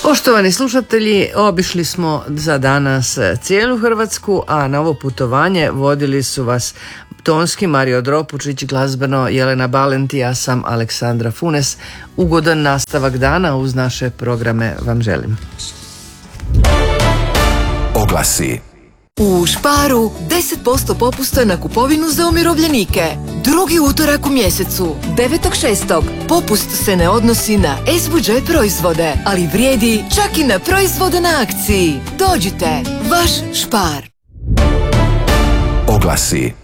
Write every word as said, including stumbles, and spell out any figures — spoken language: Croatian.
Poštovani slušatelji, obišli smo za danas cijelu Hrvatsku, a na ovo putovanje vodili su vas tonski Mario Dropučić, glazbeno Jelena Balenti, ja sam Aleksandra Funes. Ugodan nastavak dana uz naše programe vam želim. Oglasi. U Sparu deset posto popusta na kupovinu za umirovljenike. Drugi utorak u mjesecu, devetog šestog Popust se ne odnosi na es bu dže proizvode, ali vrijedi čak i na proizvode na akciji. Dođite, vaš Spar. Oglasi.